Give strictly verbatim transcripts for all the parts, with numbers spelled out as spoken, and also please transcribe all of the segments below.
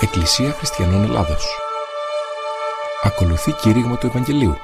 Εκκλησία Χριστιανών Ελλάδος. Ακολουθεί κήρυγμα του Ευαγγελίου.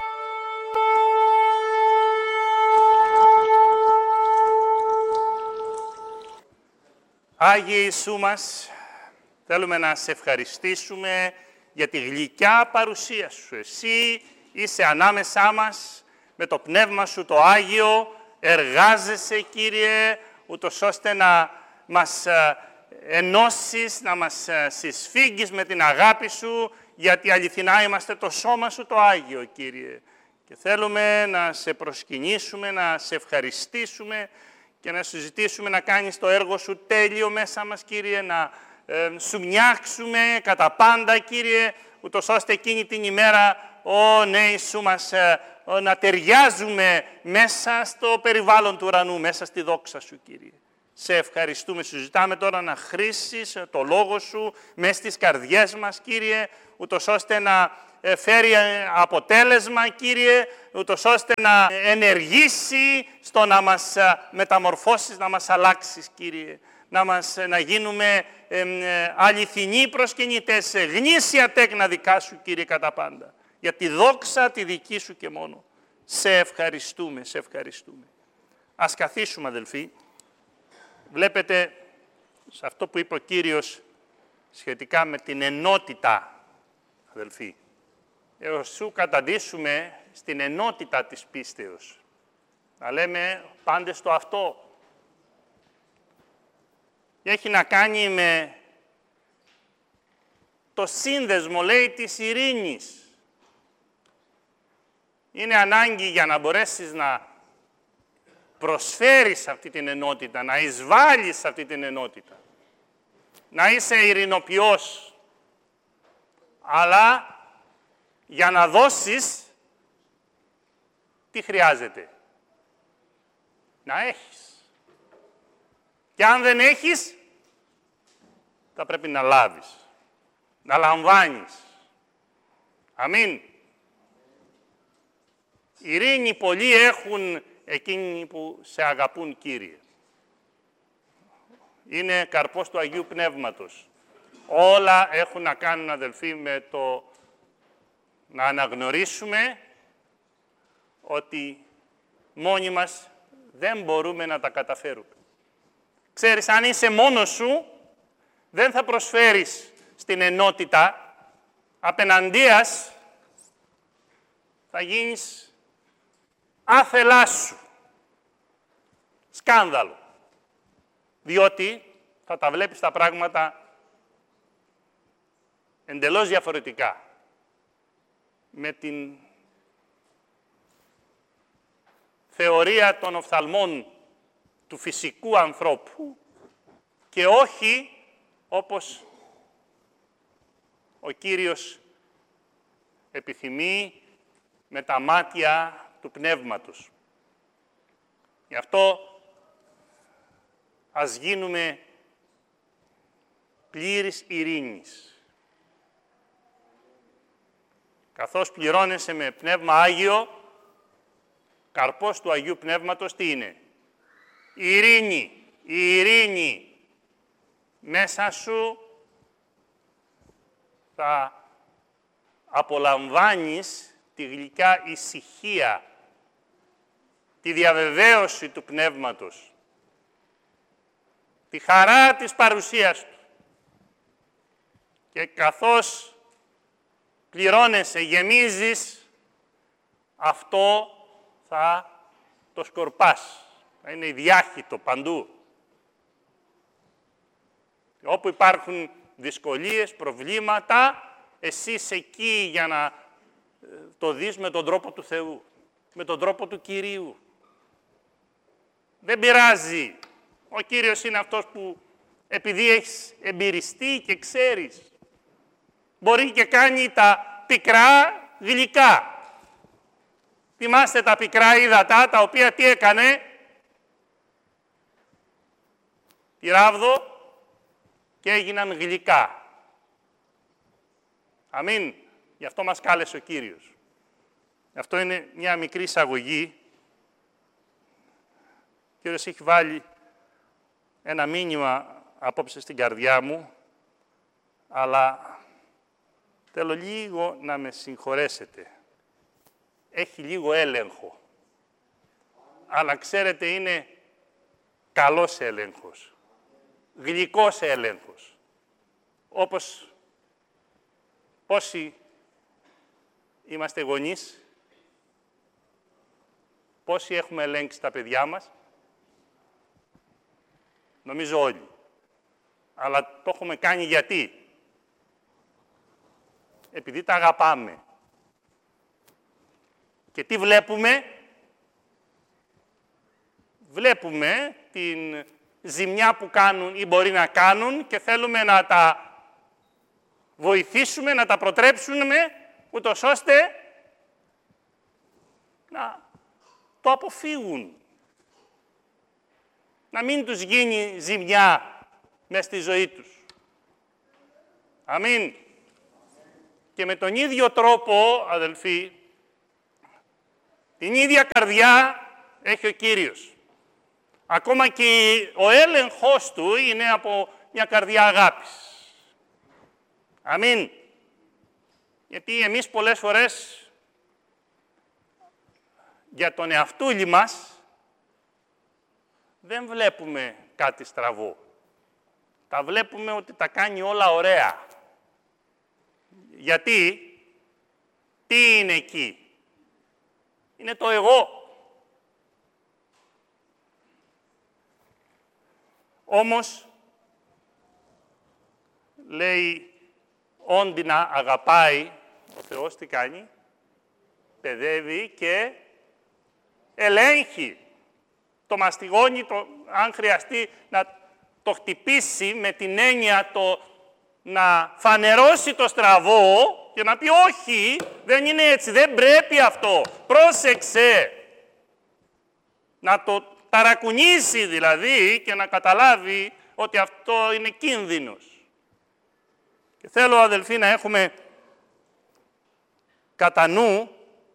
Άγιε Ιησού μας, θέλουμε να σε ευχαριστήσουμε για τη γλυκιά παρουσία Σου. Εσύ είσαι ανάμεσά μας, με το Πνεύμα Σου το Άγιο, εργάζεσαι, Κύριε, ούτως ώστε να μας ενώσεις, να μας συσφίγγεις με την αγάπη Σου, γιατί αληθινά είμαστε το σώμα Σου το Άγιο, Κύριε. Και θέλουμε να σε προσκυνήσουμε, να σε ευχαριστήσουμε και να σου ζητήσουμε να κάνεις το έργο Σου τέλειο μέσα μας, Κύριε, να ε, Σου μοιάξουμε κατά πάντα, Κύριε, ούτως ώστε εκείνη την ημέρα, ω ναι, Ιησού μας, ε, ο, να ταιριάζουμε μέσα στο περιβάλλον του ουρανού, μέσα στη δόξα Σου, Κύριε. Σε ευχαριστούμε, σου ζητάμε τώρα να χρήσεις το Λόγο Σου μέσα στις καρδιές μας, Κύριε, ούτως ώστε να φέρει αποτέλεσμα, Κύριε, ούτως ώστε να ενεργήσει στο να μας μεταμορφώσεις, να μας αλλάξεις, Κύριε. Να, μας, να γίνουμε ε, ε, αληθινοί προσκυνητές, γνήσια τέκνα δικά Σου, Κύριε, κατά πάντα. Για τη δόξα τη δική Σου και μόνο. Σε ευχαριστούμε, σε ευχαριστούμε. Ας καθίσουμε, αδελφοί. Βλέπετε, σε αυτό που είπε ο Κύριος σχετικά με την ενότητα, αδελφοί, έως σου καταντήσουμε στην ενότητα της πίστεως. Να λέμε πάντες το αυτό. Έχει να κάνει με το σύνδεσμο, λέει, της ειρήνης. Είναι ανάγκη για να μπορέσεις να προσφέρεις αυτή την ενότητα, να εισβάλλεις αυτή την ενότητα. Να είσαι ειρηνοποιός. Αλλά για να δώσεις, τι χρειάζεται? Να έχεις. Και αν δεν έχεις, θα πρέπει να λάβεις. Να λαμβάνεις. Αμήν. Ειρήνη πολλοί έχουν εκείνοι που σε αγαπούν, Κύριε. Είναι καρπός του Αγίου Πνεύματος. Όλα έχουν να κάνουν, αδελφοί, με το να αναγνωρίσουμε ότι μόνοι μας δεν μπορούμε να τα καταφέρουμε. Ξέρεις, αν είσαι μόνος σου, δεν θα προσφέρεις στην ενότητα. Απέναντίας θα γίνεις άθελά σου. Σκάνδαλο. Διότι θα τα βλέπεις τα πράγματα εντελώς διαφορετικά. Με την θεωρία των οφθαλμών του φυσικού ανθρώπου και όχι όπως ο Κύριος επιθυμεί με τα μάτια του Πνεύματος. Γι' αυτό ας γίνουμε πλήρης ειρήνης. Καθώς πληρώνεσαι με Πνεύμα Άγιο, καρπός του Αγίου Πνεύματος τι είναι? Η ειρήνη. Η ειρήνη μέσα σου θα απολαμβάνεις τη γλυκιά ησυχία, τη διαβεβαίωση του Πνεύματος, τη χαρά της παρουσίας Του. Και καθώς πληρώνεσαι, γεμίζεις, αυτό θα το σκορπάς. Θα είναι διάχυτο παντού. Και όπου υπάρχουν δυσκολίες, προβλήματα, εσύ είσαι εκεί για να το δεις με τον τρόπο του Θεού, με τον τρόπο του Κυρίου. Δεν πειράζει. Ο Κύριος είναι αυτός που, επειδή έχεις εμπειριστεί και ξέρεις, μπορεί και κάνει τα πικρά γλυκά. Θυμάστε τα πικρά ύδατα, τα οποία τι έκανε? Τη ράβδο και έγιναν γλυκά. Αμήν. Γι' αυτό μας κάλεσε ο Κύριος. Αυτό είναι μια μικρή εισαγωγή. Ο Κύριος έχει βάλει ένα μήνυμα απόψε στην καρδιά μου, αλλά Θέλω λίγο να με συγχωρέσετε. Έχει λίγο έλεγχο. Αλλά ξέρετε, είναι καλός έλεγχος. Γλυκός έλεγχος. Όπως πόσοι είμαστε γονείς, πόσοι έχουμε ελέγξει τα παιδιά μας. Νομίζω όλοι. Αλλά το έχουμε κάνει γιατί. Επειδή τα αγαπάμε. Και τι βλέπουμε. Βλέπουμε την ζημιά που κάνουν ή μπορεί να κάνουν και θέλουμε να τα βοηθήσουμε, να τα προτρέψουμε, ούτως ώστε να το αποφύγουν. Να μην τους γίνει ζημιά μες στη ζωή τους. Αμήν. Και με τον ίδιο τρόπο, αδελφοί, την ίδια καρδιά έχει ο Κύριος. Ακόμα και ο έλεγχος του είναι από μια καρδιά αγάπης. Αμήν. Γιατί εμείς πολλές φορές για τον εαυτούλη μας δεν βλέπουμε κάτι στραβό. Τα βλέπουμε ότι τα κάνει όλα ωραία. Γιατί, τι είναι εκεί. Είναι το εγώ. Όμως, λέει, όντι να αγαπάει, ο Θεός τι κάνει, παιδεύει και ελέγχει. Το μαστιγώνει, το, αν χρειαστεί να το χτυπήσει με την έννοια το να φανερώσει το στραβό και να πει όχι, δεν είναι έτσι, δεν πρέπει αυτό, πρόσεξε. Να το ταρακουνήσει δηλαδή και να καταλάβει ότι αυτό είναι κίνδυνος. Και θέλω, αδελφοί, να έχουμε κατά νου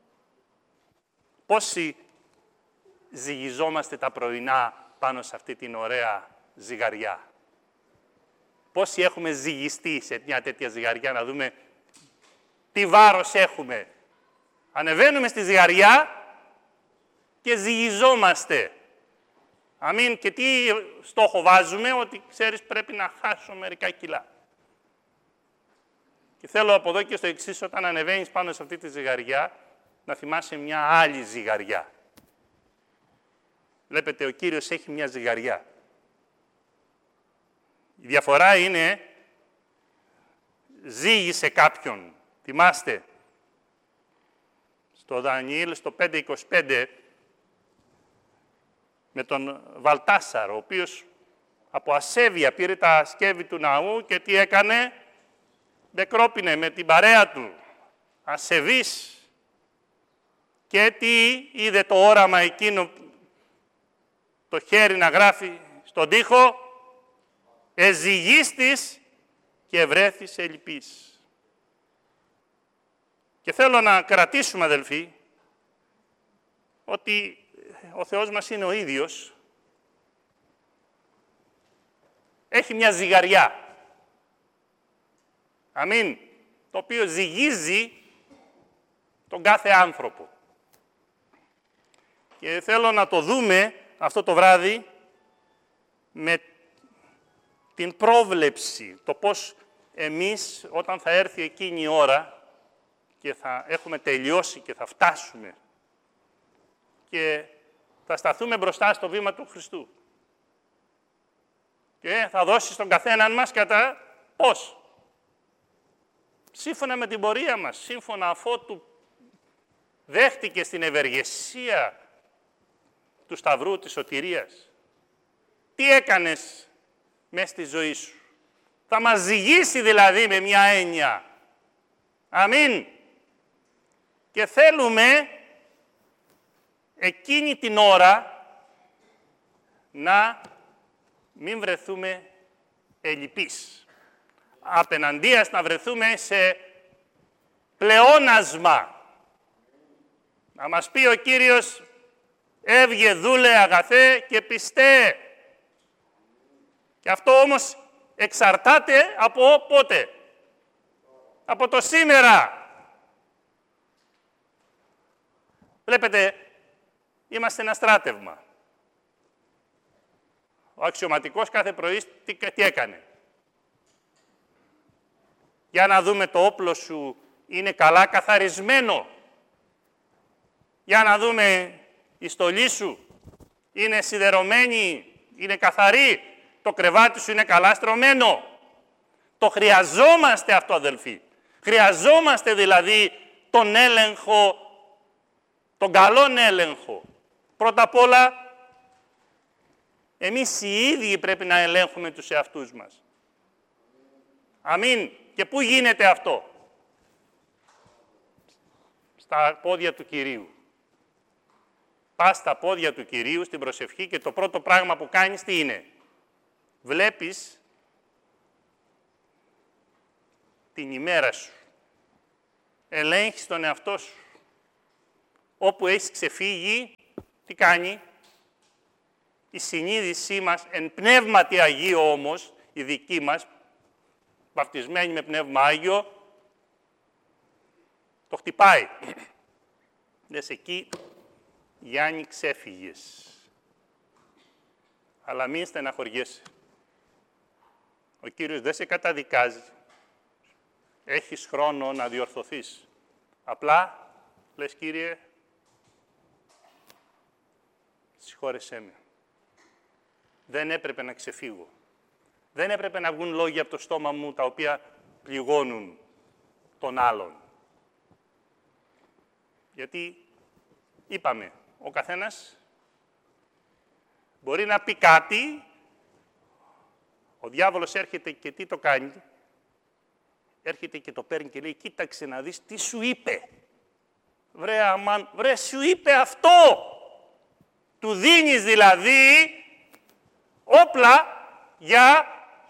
πόσοι ζυγιζόμαστε τα πρωινά πάνω σε αυτή την ωραία ζυγαριά. Πόσοι έχουμε ζυγιστεί σε μια τέτοια ζυγαριά, να δούμε τι βάρος έχουμε. Ανεβαίνουμε στη ζυγαριά και ζυγιζόμαστε. Αμήν. Και τι στόχο βάζουμε, ότι ξέρεις πρέπει να χάσω μερικά κιλά. Και θέλω από εδώ και στο εξής, όταν ανεβαίνεις πάνω σε αυτή τη ζυγαριά, να θυμάσαι μια άλλη ζυγαριά. Βλέπετε, ο Κύριος έχει μια ζυγαριά. Η διαφορά είναι, ζύγισε κάποιον. Θυμάστε, στο Δανιήλ, στο πέντε είκοσι πέντε, με τον Βαλτάσαρ, ο οποίος από ασέβεια πήρε τα σκεύη του ναού και τι έκανε, μπεκρόπινε με την παρέα του, ασεβής, και τι είδε το όραμα εκείνο, το χέρι να γράφει στον τοίχο, εζυγίστης και βρέθης ελλειπής. Και θέλω να κρατήσουμε, αδελφοί, ότι ο Θεός μας είναι ο ίδιος. Έχει μια ζυγαριά. Αμήν. Το οποίο ζυγίζει τον κάθε άνθρωπο. Και θέλω να το δούμε αυτό το βράδυ με την πρόβλεψη. Το πώς εμείς, όταν θα έρθει εκείνη η ώρα και θα έχουμε τελειώσει και θα φτάσουμε και θα σταθούμε μπροστά στο βήμα του Χριστού. Και θα δώσει στον καθέναν μας κατά πώς. Σύμφωνα με την πορεία μας, σύμφωνα αφότου δέχτηκε στην ευεργεσία του Σταυρού της σωτηρίας. Τι έκανες μες στη ζωή σου. Θα μας ζυγίσει δηλαδή με μια έννοια. Αμήν. Και θέλουμε εκείνη την ώρα να μην βρεθούμε ελλειπείς. Απέναντίας να βρεθούμε σε πλεόνασμα. Να μας πει ο Κύριος, έβγε δούλε αγαθέ και πιστέ. Και αυτό όμως εξαρτάται από πότε. Από το σήμερα. Βλέπετε, είμαστε ένα στράτευμα. Ο αξιωματικός κάθε πρωί τι, τι έκανε. Για να δούμε το όπλο σου είναι καλά καθαρισμένο. Για να δούμε η στολή σου είναι σιδερωμένη, είναι καθαρή. Το κρεβάτι σου είναι καλά στρωμένο. Το χρειαζόμαστε αυτό, αδελφοί. Χρειαζόμαστε δηλαδή τον έλεγχο, τον καλόν έλεγχο. Πρώτα απ' όλα, εμείς οι ίδιοι πρέπει να ελέγχουμε τους εαυτούς μας. Αμήν. Και πού γίνεται αυτό? Στα πόδια του Κυρίου. Πας στα πόδια του Κυρίου στην προσευχή και το πρώτο πράγμα που κάνεις τι είναι? Βλέπεις την ημέρα σου. Ελέγχεις τον εαυτό σου. Όπου έχεις ξεφύγει, τι κάνει? Η συνείδησή μας, εν πνεύματι Αγίο όμως, η δική μας, βαπτισμένη με Πνεύμα Άγιο, το χτυπάει. Λες εκεί, Γιάννη, ξέφυγες. Αλλά μην στεναχωριέσαι. Ο Κύριος δεν σε καταδικάζει. Έχεις χρόνο να διορθωθείς. Απλά, λες, Κύριε, συγχώρεσέ με. Δεν έπρεπε να ξεφύγω. Δεν έπρεπε να βγουν λόγια από το στόμα μου τα οποία πληγώνουν τον άλλον. Γιατί, είπαμε, ο καθένας μπορεί να πει κάτι, ο διάβολος έρχεται και τι το κάνει? Έρχεται και το παίρνει και λέει, κοίταξε να δεις τι σου είπε. Βρε αμάν, βρε σου είπε αυτό. Του δίνεις δηλαδή όπλα για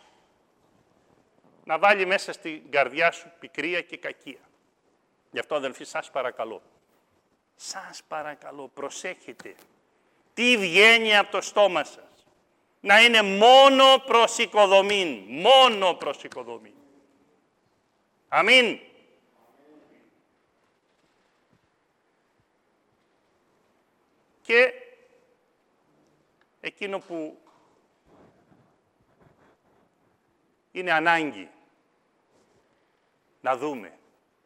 να βάλει μέσα στην καρδιά σου πικρία και κακία. Γι' αυτό, αδελφοί, σας παρακαλώ. Σας παρακαλώ, προσέχετε. Τι βγαίνει από το στόμα σας. Να είναι μόνο προς οικοδομήν. Μόνο προς οικοδομήν. Αμήν. Και εκείνο που είναι ανάγκη να δούμε.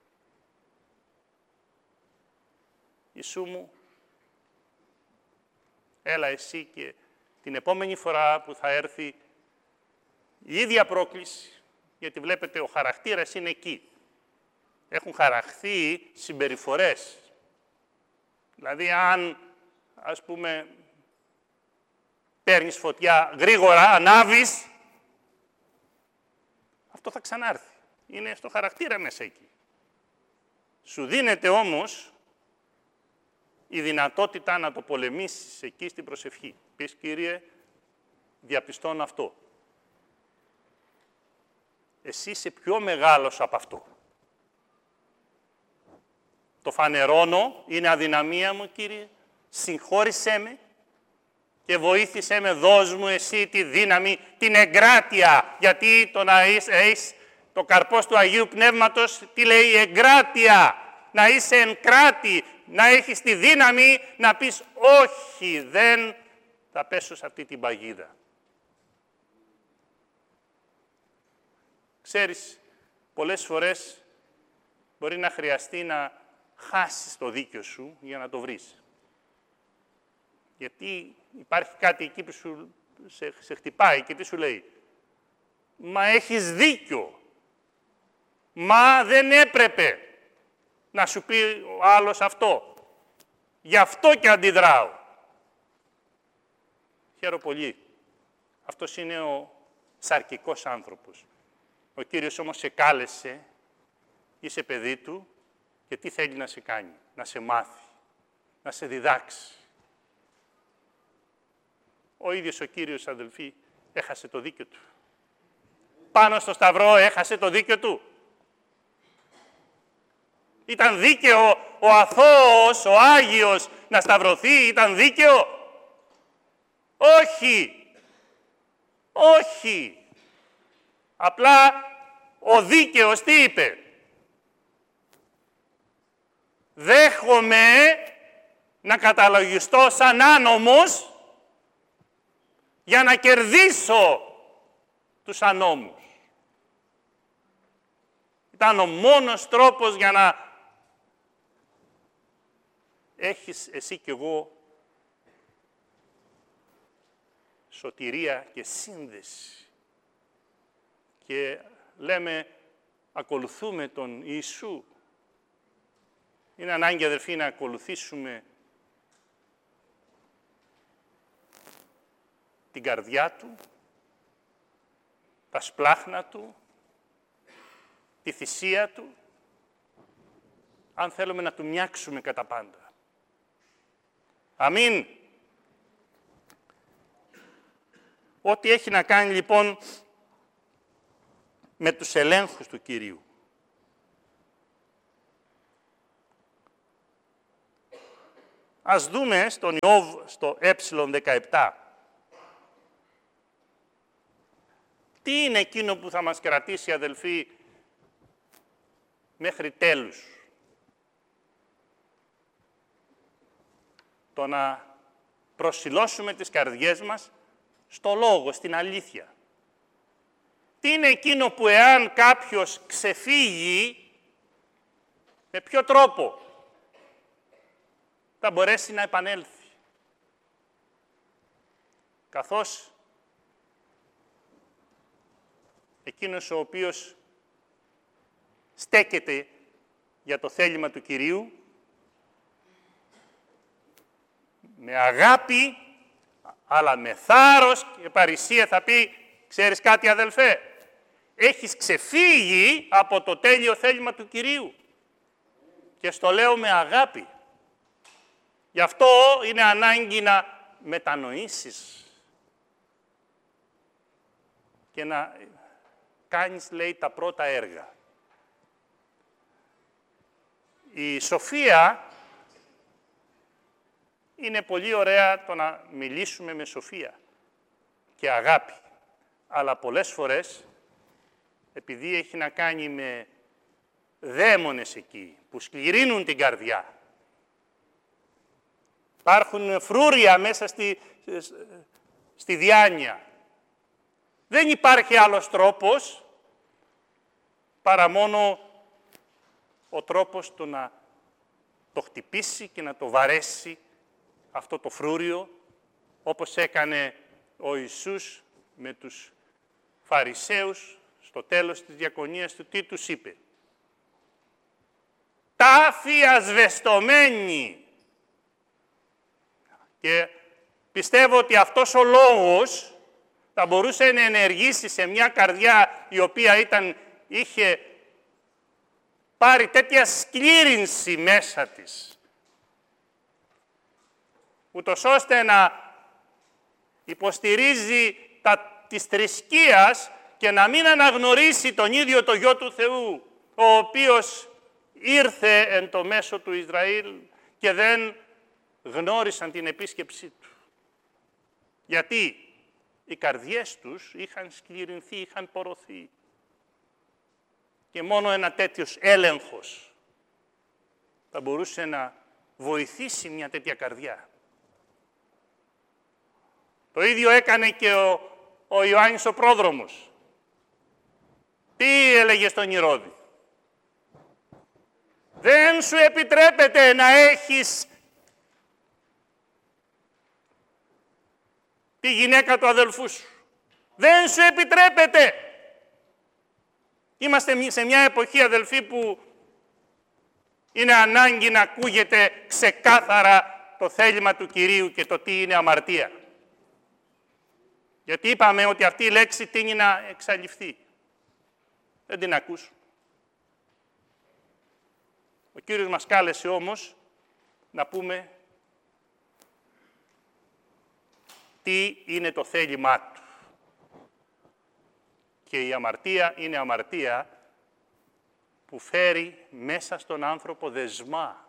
Ιησού μου, έλα εσύ και την επόμενη φορά που θα έρθει η ίδια πρόκληση, γιατί βλέπετε ο χαρακτήρας είναι εκεί. Έχουν χαραχθεί συμπεριφορές. Δηλαδή αν, ας πούμε, παίρνεις φωτιά γρήγορα, ανάβεις, αυτό θα ξανάρθει. Είναι στο χαρακτήρα μέσα εκεί. Σου δίνεται όμως η δυνατότητα να το πολεμήσεις εκεί στην προσευχή. Πεις, Κύριε, διαπιστώνω αυτό. Εσύ είσαι πιο μεγάλος από αυτό. Το φανερώνω, είναι αδυναμία μου, Κύριε. Συγχώρησέ με και βοήθησέ με, δώσ' μου εσύ τη δύναμη, την εγκράτεια. Γιατί το να έχεις το καρπός του Αγίου Πνεύματος, τι λέει, εγκράτεια. Να είσαι εν κράτη, να έχεις τη δύναμη να πεις όχι, δεν θα πέσω σε αυτή την παγίδα. Ξέρεις, πολλές φορές μπορεί να χρειαστεί να χάσεις το δίκιο σου για να το βρεις. Γιατί υπάρχει κάτι εκεί που σου, σε, σε χτυπάει και τι σου λέει. Μα έχεις δίκιο. Μα δεν έπρεπε να σου πει ο άλλος αυτό. Γι' αυτό και αντιδράω. Χαίρομαι πολύ. Αυτός είναι ο σαρκικός άνθρωπος. Ο Κύριος όμως σε κάλεσε, είσαι παιδί του και τι θέλει να σε κάνει? Να σε μάθει, να σε διδάξει. Ο ίδιος ο Κύριος, αδελφοί, έχασε το δίκιο του. Πάνω στο σταυρό έχασε το δίκιο του. Ήταν δίκαιο ο αθώος, ο Άγιος να σταυρωθεί, ήταν δίκαιο? Όχι. Όχι. Απλά ο δίκαιος τι είπε? δέχομαι να καταλογιστώ σαν άνομος για να κερδίσω τους ανώμους. Ήταν ο μόνος τρόπος για να έχεις εσύ κι εγώ σωτηρία και σύνδεση. Και λέμε, ακολουθούμε τον Ιησού. Είναι ανάγκη, αδελφοί, να ακολουθήσουμε την καρδιά Του, τα σπλάχνα Του, τη θυσία Του, αν θέλουμε να Του μοιάξουμε κατά πάντα. Αμήν. Ό,τι έχει να κάνει λοιπόν με τους ελέγχους του Κυρίου. Ας δούμε στον Ιώβ, στο ε δεκαεπτά. Τι είναι εκείνο που θα μας κρατήσει, αδελφοί, μέχρι τέλους. Το να προσιλώσουμε τις καρδιές μας στο λόγο, στην αλήθεια. Τι είναι εκείνο που εάν κάποιος ξεφύγει, με ποιο τρόπο θα μπορέσει να επανέλθει. Καθώς εκείνος ο οποίος στέκεται για το θέλημα του Κυρίου, με αγάπη, αλλά με θάρρος και παρησία θα πει, ξέρεις κάτι αδελφέ, έχεις ξεφύγει από το τέλειο θέλημα του Κυρίου. Και στο λέω με αγάπη. Γι' αυτό είναι ανάγκη να μετανοήσεις και να κάνεις, λέει, τα πρώτα έργα. Η σοφία είναι πολύ ωραία το να μιλήσουμε με σοφία και αγάπη. Αλλά πολλές φορές, επειδή έχει να κάνει με δαίμονες εκεί, που σκληρύνουν την καρδιά, υπάρχουν φρούρια μέσα στη, στη διάνοια. Δεν υπάρχει άλλος τρόπος παρά μόνο ο τρόπος το να το χτυπήσει και να το βαρέσει αυτό το φρούριο, όπως έκανε ο Ιησούς με τους Φαρισαίους στο τέλος της διακονίας του. Τι τους είπε? Τάφοι ασβεστομένοι. Και πιστεύω ότι αυτός ο λόγος θα μπορούσε να ενεργήσει σε μια καρδιά η οποία ήταν, είχε πάρει τέτοια σκλήρυνση μέσα της, ούτως ώστε να υποστηρίζει τα της θρησκείας και να μην αναγνωρίσει τον ίδιο το Γιο του Θεού, ο οποίος ήρθε εν το μέσο του Ισραήλ και δεν γνώρισαν την επίσκεψή του. Γιατί οι καρδιές τους είχαν σκληρυνθεί, είχαν πορωθεί. Και μόνο ένα τέτοιος έλεγχος θα μπορούσε να βοηθήσει μια τέτοια καρδιά. Το ίδιο έκανε και ο, ο Ιωάννης ο πρόδρομος. Τι έλεγε στον Ηρώδη? Δεν σου επιτρέπεται να έχεις τη γυναίκα του αδελφού σου. Δεν σου επιτρέπεται. Είμαστε σε μια εποχή, αδελφοί, που είναι ανάγκη να ακούγεται ξεκάθαρα το θέλημα του Κυρίου και το τι είναι αμαρτία. Γιατί είπαμε ότι αυτή η λέξη τείνει να εξαλειφθεί. Δεν την ακούς. Ο Κύριος μας κάλεσε όμως να πούμε τι είναι το θέλημά Του. Και η αμαρτία είναι αμαρτία που φέρει μέσα στον άνθρωπο δεσμά.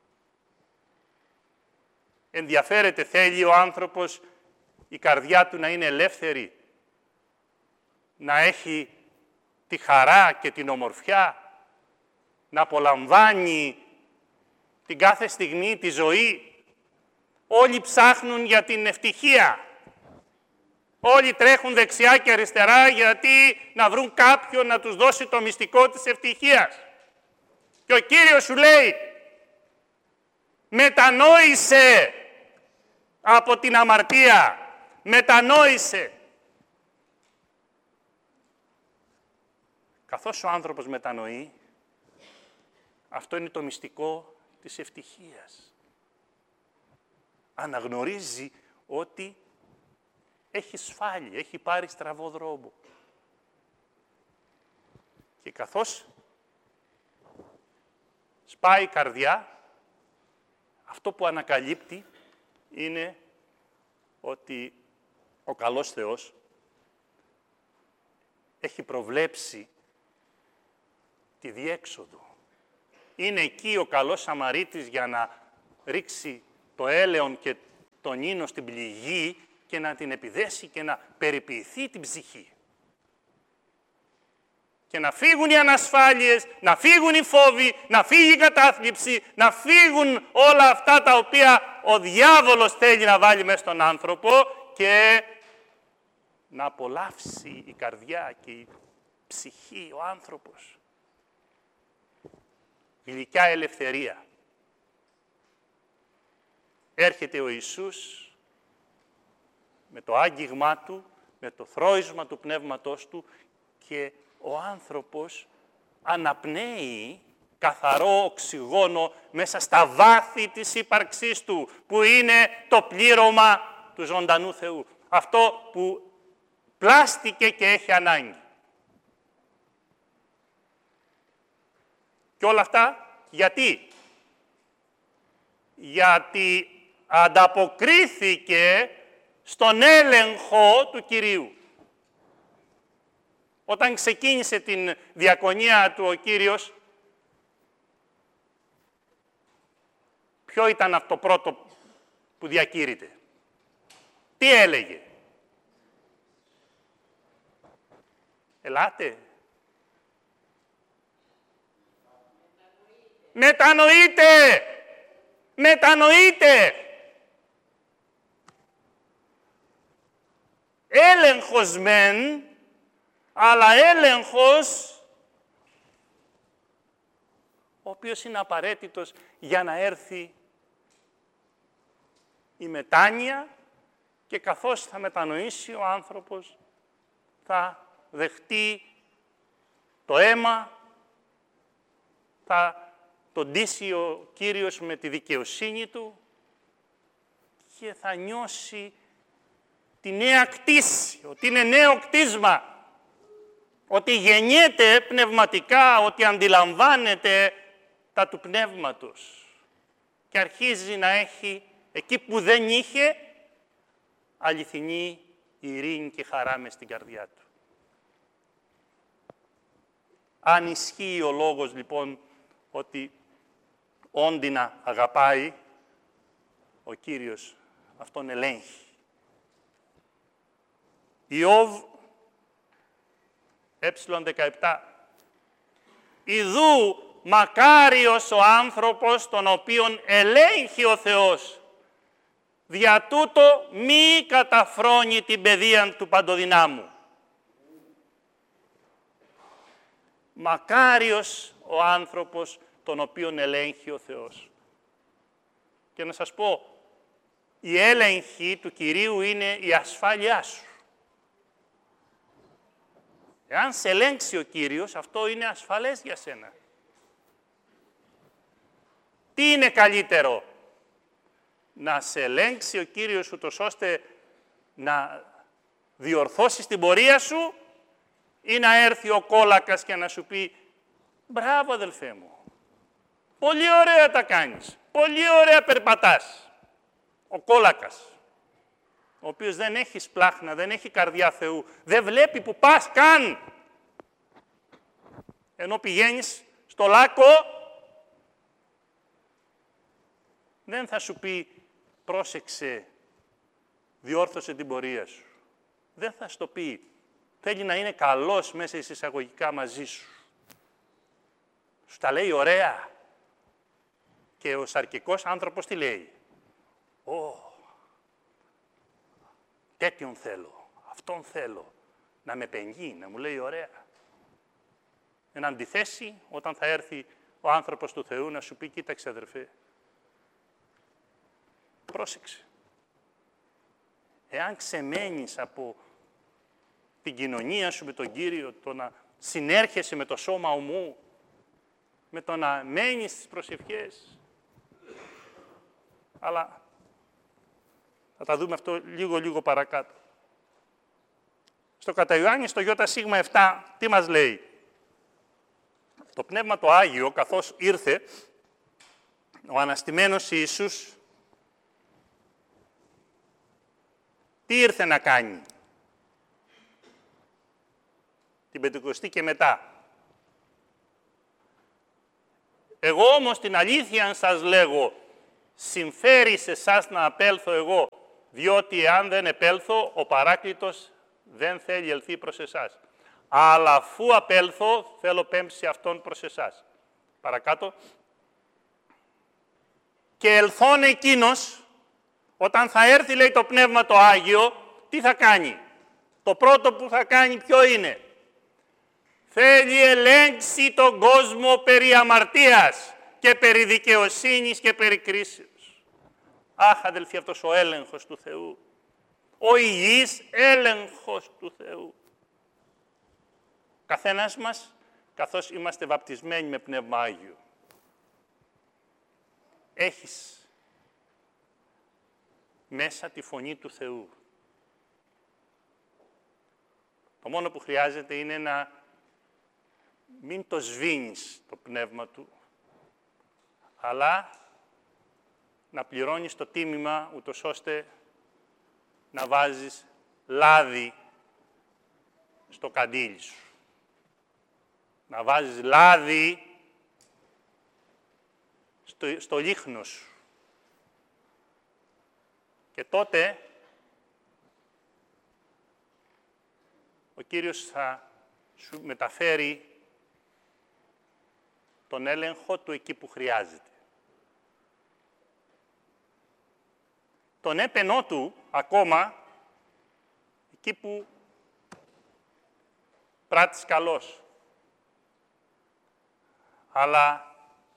Ενδιαφέρεται, θέλει ο άνθρωπος η καρδιά του να είναι ελεύθερη, να έχει τη χαρά και την ομορφιά, να απολαμβάνει την κάθε στιγμή, τη ζωή. Όλοι ψάχνουν για την ευτυχία. Όλοι τρέχουν δεξιά και αριστερά γιατί να βρουν κάποιον να τους δώσει το μυστικό της ευτυχίας. Και ο Κύριος σου λέει, μετανόησε από την αμαρτία. Μετανόησε. Καθώς ο άνθρωπος μετανοεί, αυτό είναι το μυστικό της ευτυχίας. Αναγνωρίζει ότι έχει σφάλει, έχει πάρει στραβό δρόμο. Και καθώς σπάει η καρδιά, αυτό που ανακαλύπτει είναι ότι ο καλός Θεός έχει προβλέψει τη διέξοδο. Είναι εκεί ο καλός Σαμαρίτης για να ρίξει το έλεον και τον ίνο στην πληγή και να την επιδέσει και να περιποιηθεί την ψυχή. Και να φύγουν οι ανασφάλειες, να φύγουν οι φόβοι, να φύγει η κατάθλιψη, να φύγουν όλα αυτά τα οποία ο διάβολος θέλει να βάλει μέσα στον άνθρωπο και να απολαύσει η καρδιά και η ψυχή, ο άνθρωπος. Γλυκιά ελευθερία. Έρχεται ο Ιησούς με το άγγιγμά Του, με το θρώισμα του Πνεύματός Του και ο άνθρωπος αναπνέει καθαρό οξυγόνο μέσα στα βάθη της ύπαρξής του, που είναι το πλήρωμα του ζωντανού Θεού. Αυτό που πλάστηκε και έχει ανάγκη. Και όλα αυτά γιατί? Γιατί ανταποκρίθηκε στον έλεγχο του Κυρίου. Όταν ξεκίνησε την διακονία του ο Κύριος, ποιο ήταν αυτό πρώτο που διακήρυτε? Τι έλεγε? Ελάτε. Μετανοείτε. Μετανοείτε. Έλεγχος μεν, αλλά έλεγχος ο οποίος είναι απαραίτητος για να έρθει η μετάνοια και καθώς θα μετανοήσει ο άνθρωπος θα δεχτεί το αίμα, θα τον ντύσει ο Κύριος με τη δικαιοσύνη Του και θα νιώσει τη νέα κτήση, ότι είναι νέο κτίσμα, ότι γεννιέται πνευματικά, ότι αντιλαμβάνεται τα του πνεύματος και αρχίζει να έχει, εκεί που δεν είχε, αληθινή ειρήνη και χαρά μες στην καρδιά του. Αν ισχύει ο λόγος, λοιπόν, ότι όντινα αγαπάει, ο Κύριος αυτόν ελέγχει. Ιώβ, έψιλον δεκαεπτά. Ιδού μακάριος ο άνθρωπος τον οποίον ελέγχει ο Θεός. Δια τούτο μη καταφρόνει την παιδεία του παντοδυνάμου. Μακάριος ο άνθρωπος τον οποίον ελέγχει ο Θεός. Και να σας πω, η έλεγχη του Κυρίου είναι η ασφάλειά σου. Εάν σε ελέγξει ο Κύριος, αυτό είναι ασφαλές για σένα. Τι είναι καλύτερο? Να σε ελέγξει ο Κύριος ούτως ώστε να διορθώσεις την πορεία σου ή να έρθει ο κόλακας και να σου πει «Μπράβο αδελφέ μου, πολύ ωραία τα κάνεις, πολύ ωραία περπατάς». Ο κόλακας, ο οποίος δεν έχει σπλάχνα, δεν έχει καρδιά Θεού, δεν βλέπει που πας καν. Ενώ πηγαίνεις στο λάκκο, δεν θα σου πει πρόσεξε, διόρθωσε την πορεία σου. Δεν θα σου το πει. Θέλει να είναι καλός μέσα εισαγωγικά μαζί σου. Σου τα λέει ωραία. Και ο σαρκικός άνθρωπος τι λέει? Ω, τέτοιον θέλω, αυτόν θέλω, να με πενγεί, να μου λέει ωραία. Εν αντιθέσει, όταν θα έρθει ο άνθρωπος του Θεού να σου πει, κοίταξε αδερφέ, πρόσεξε. Εάν ξεμένεις από την κοινωνία σου με τον Κύριο, το να συνέρχεσαι με το σώμα ομού, με το να μένεις στις προσευχές, αλλά θα τα δούμε αυτό λίγο-λίγο παρακάτω. Στο κατά Ιωάννη, στο ΙΣ επτά, τι μας λέει? Το Πνεύμα το Άγιο, καθώς ήρθε, ο αναστημένος Ιησούς, τι ήρθε να κάνει? Την Πεντηκοστή και μετά. Εγώ όμως την αλήθεια αν σας λέγω, συμφέρει σε εσάς να απέλθω εγώ, διότι εάν δεν επέλθω, ο Παράκλητος δεν θέλει ελθεί προς εσάς. Αλλά αφού απέλθω, θέλω πέμψει αυτόν προς εσάς. Παρακάτω. Και ελθόν εκείνος, όταν θα έρθει, λέει, το Πνεύμα το Άγιο, τι θα κάνει? Το πρώτο που θα κάνει ποιο είναι? Θέλει ελέγξει τον κόσμο περί αμαρτίας και περί δικαιοσύνης και περί κρίσεως. Αχ, αδελφοί, αυτός ο έλεγχος του Θεού. Ο υγιής έλεγχος του Θεού. Καθένας μας, καθώς είμαστε βαπτισμένοι με Πνεύμα Άγιο, έχεις μέσα τη φωνή του Θεού. Το μόνο που χρειάζεται είναι να μην το σβήνεις το πνεύμα του, αλλά να πληρώνεις το τίμημα, ούτως ώστε να βάζεις λάδι στο καντήλι σου. Να βάζεις λάδι στο, στο λίχνο σου. Και τότε ο Κύριος θα σου μεταφέρει τον έλεγχο του εκεί που χρειάζεται. Τον έπαινό του ακόμα εκεί που πράττεις καλός. Αλλά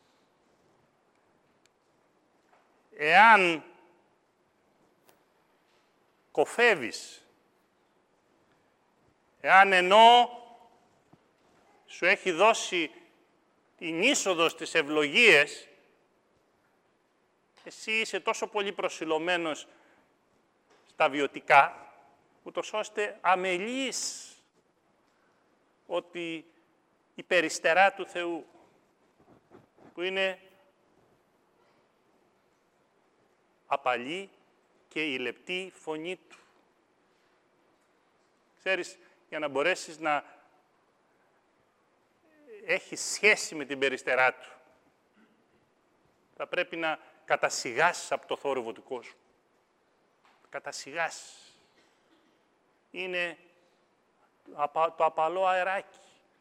εάν κοφεύεις, εάν ενώ σου έχει δώσει την είσοδο στις ευλογίες, εσύ είσαι τόσο πολύ προσιλωμένος στα βιωτικά, ούτως ώστε αμελείς ότι η περιστερά του Θεού, που είναι απαλή και η λεπτή φωνή Του. Ξέρεις, για να μπορέσεις να έχεις σχέση με την περιστερά Του, θα πρέπει να κατασιγάσεις από το θόρυβο του κόσμου. Κατασιγάσεις. Είναι το απαλό αεράκι,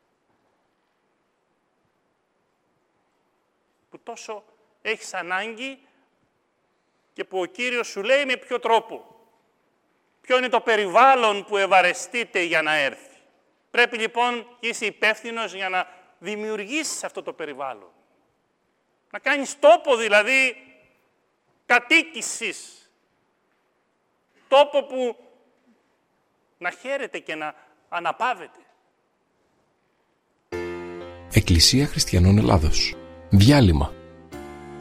που τόσο έχεις ανάγκη και που ο Κύριος σου λέει με ποιο τρόπο. Ποιο είναι το περιβάλλον που ευαρεστείτε για να έρθει. Πρέπει λοιπόν και είσαι υπεύθυνος για να δημιουργήσεις αυτό το περιβάλλον. Να κάνεις τόπο δηλαδή κατοίκησης. Τόπο που να χαίρεται και να αναπαύεται. Εκκλησία Χριστιανών Ελλάδος. Διάλειμμα.